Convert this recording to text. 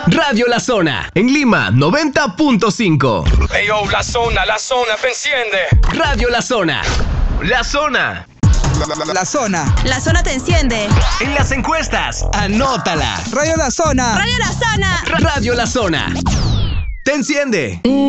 Radio La Zona. En Lima, 90.5. Hey yo, la zona, te enciende. Radio La Zona. La Zona. La Zona. La Zona te enciende. En las encuestas, anótala. Radio La Zona. Radio La Zona. Radio La Zona. Te enciende.